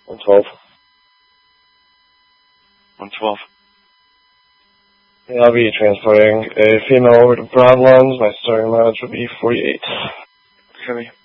112. 112. Yeah, I'll be transporting a female over to Broadlands. My starting mileage will be 48. Copy.